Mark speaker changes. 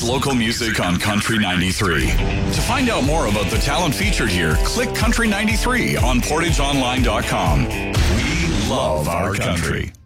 Speaker 1: best local music on Country 93. To find out more about the talent featured here, click Country 93 on PortageOnline.com. We love our country.